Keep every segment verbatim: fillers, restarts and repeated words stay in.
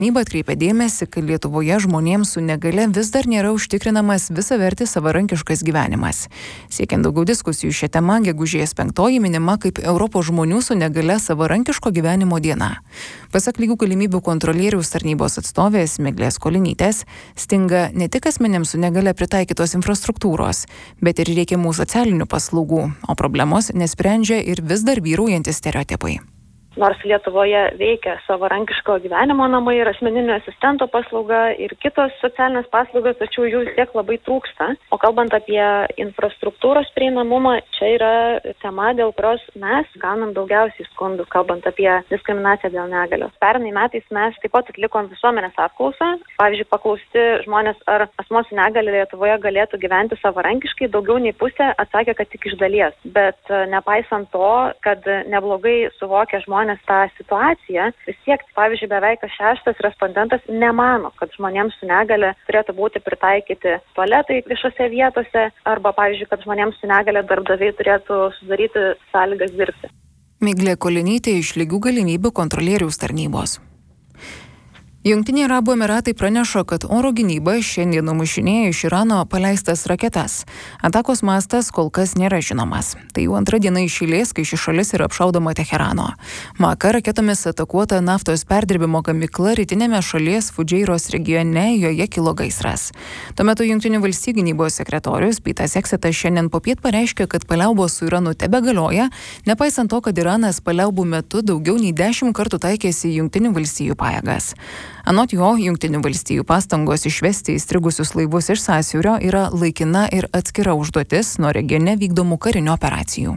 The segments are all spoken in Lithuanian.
Tarnyba atkreipia dėmesį, kad Lietuvoje žmonėms su negale vis dar nėra užtikrinamas visavertis savarankiškas gyvenimas. Siekiant daugiau diskusijų šią temą, gegužės penktoji minima kaip Europos žmonių su negale savarankiško gyvenimo diena. Pasak lygių galimybių kontrolieriaus tarnybos atstovės Miglės Kolinytės, stinga ne tik asmenėms su negale pritaikytos infrastruktūros, bet ir reikiamų socialinių paslaugų, o problemos nesprendžia ir vis dar vyraujantis stereotipai. Nors Lietuvoje veikia savarankiško gyvenimo namai ir asmeninio asistento paslauga ir kitos socialinės paslaugos, tačiau jų vis tiek labai trūksta. O kalbant apie infrastruktūros prieinamumą, čia yra tema, dėl kurios mes gaunam daugiausiai skundų, kalbant apie diskriminaciją dėl negalios. Pernai metais mes taip pat atlikom visuomenės apklausą. Pavyzdžiui, paklausti žmonės, ar asmuo su negalia Lietuvoje galėtų gyventi savarankiškai, daugiau nei pusė atsakė, kad tik iš dalies. Bet nepaisant to, kad neblogai suvokia žmonės tą situaciją, vis tiek, pavyzdžiui, beveik šeštas respondentas nemano, kad žmonėms su negale turėtų būti pritaikyti tualetai viešose vietose arba, pavyzdžiui, kad žmonėms su negale darbdaviai turėtų sudaryti sąlygas dirbti. Miglė Kolinytė iš lygių galimybių kontrolieriaus tarnybos. Jungtiniai Arabų Emiratai praneša, kad oro gynyba šiandien numušinėjo iš Irano paleistas raketas. Atakos mastas kol kas nėra žinomas. Tai jau antra diena iš eilės, kai ši šalis yra apšaudoma Teherano. Maka raketomis atakuota naftos perdirbimo gamykla rytinėme šalies Fudžeiros regione, joje kilo gaisras. Tuo metu Jungtinių valstijų gynybos sekretorius Petas Eksetas šiandien popiet pareiškė, kad paliaubos su Iranu tebegalioja, nepaisant to, kad Iranas paliaubų metu daugiau nei dešimt kartų taikėsi Jungtinių valstijų pajėgas. Anot jo, Jungtinių valstijų pastangos išvesti įstrigusius laivus iš sąsiaurio yra laikina ir atskira užduotis nuo regione vykdomų karinių operacijų.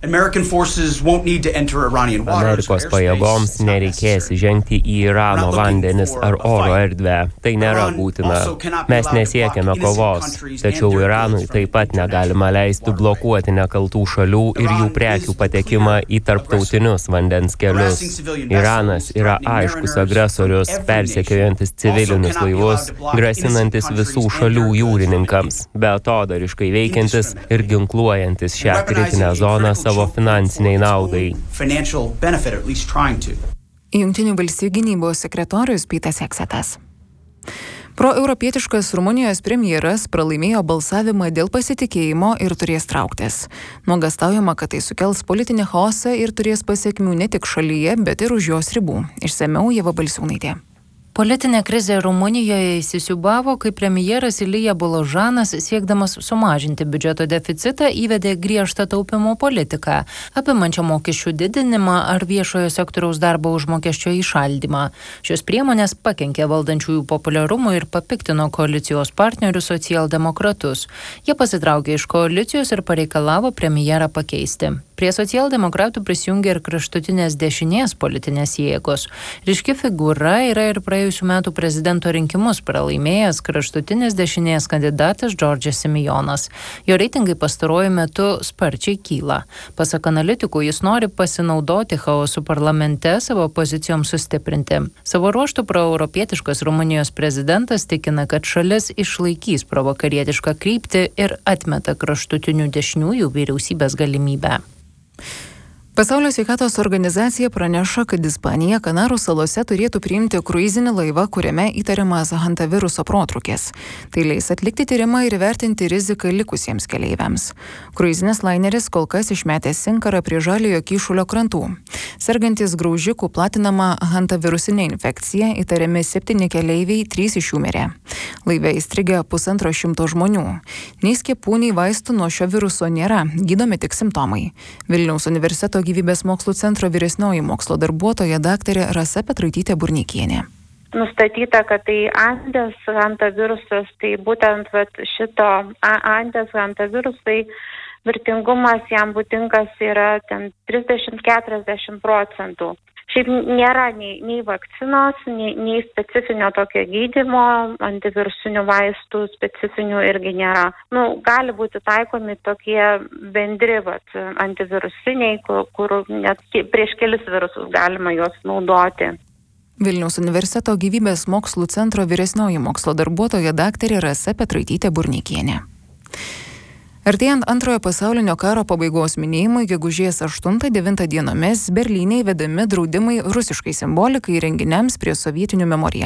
Amerikos pajėgoms nereikės žengti į Irano vandenis ar oro erdvę. Tai nėra būtina. Mes nesiekiame kovos, tačiau Iranui taip pat negalima leisti blokuoti nekaltų šalių ir jų prekių patekimą į tarptautinius vandens kelius. Iranas yra aiškus agresorius, persekiojantis civilinius laivus, grasinantis visų šalių jūrininkams, beatodariškai veikiantis ir ginkluojantis šią kritinę zoną savo finansiniai naudai. Jungtinių valstijų gynybos sekretorius Petas Eksetas. Proeuropietiškas Rumunijos premjeras pralaimėjo balsavimą dėl pasitikėjimo ir turės trauktis. Nuogąstaujama, kad tai sukels politinį chaosą ir turės pasekmių ne tik šalyje, bet ir už jos ribų. Išsamiau Ieva Balsiūnaitė. Politinė krizė Rumunijoje įsisiūbavo, kai premjeras Ilija Boložanas, siekdamas sumažinti biudžeto deficitą, įvedė griežtą taupimo politiką, apimančią mokesčių didinimą ar viešojo sektoriaus darbo užmokesčio įšaldymą. Šios priemonės pakenkė valdančiųjų populiarumui ir papiktino koalicijos partnerius socialdemokratus. Jie pasitraukė iš koalicijos ir pareikalavo premjerą pakeisti. Prie socialdemokratų prisijungė ir kraštutinės dešinės politinės jėgos. Ryški figūra yra ir praėjusių metų prezidento rinkimus pralaimėjęs kraštutinės dešinės kandidatas Džordžas Simijonas. Jo reitingai pastaruoju metu sparčiai kyla. Pasak analitikų, jis nori pasinaudoti chaosu parlamente savo pozicijoms sustiprinti. Savo ruožtu proeuropietiškas Rumunijos prezidentas tikina, kad šalis išlaikys provakarietišką kryptį ir atmeta kraštutinių dešiniųjų vyriausybės galimybę. Pasaulio sveikatos organizacija praneša, kad Ispanija Kanarų salose turėtų priimti kruizinį laivą, kuriame įtariamas hantaviruso protrūkis. Tai leis atlikti tyrimą ir vertinti riziką likusiems keleiviams. Kruizinis laineris kol kas išmetęs inkarą prie Žaliojo Kyšulio krantų. Sergantis graužikų platinama hantavirusinė infekcija, įtariami septyni keleiviai, trys iš jų mirė. Laive įstrigę pusantro šimto žmonių. Nei skiepų, nei vaistų nuo šio viruso nėra, gydomi tik simptomai. Vilniaus universiteto gyvybės mokslų centro vyresnioji mokslo darbuotoja daktarė Rasa Petraitytė Burnikienė. Nustatyta, kad tai Andes hantavirusas, tai būtent vat, šito Andes hantavirusai mirtingumas jam būdingas yra ten trisdešimt iki keturiasdešimt procentų. Šiaip nėra nei, nei vakcinos, nei, nei specifinio tokio gydymo, antivirusinių vaistų specifinių irgi nėra. Nu, gali būti taikomi tokie bendri vat, antivirusiniai, kur, kur net prieš kelis virusus galima juos naudoti. Vilniaus universiteto gyvybės mokslų centro vyresnioji mokslo darbuotoja daktarė Rasa Petraitytė Burnikienė. Artėjant antrojo pasaulinio karo pabaigos minėjimui gegužės aštuntą devintą dienomis Berlyne įvedami draudimai rusiškai simbolikai renginiams prie sovietinių memorialų.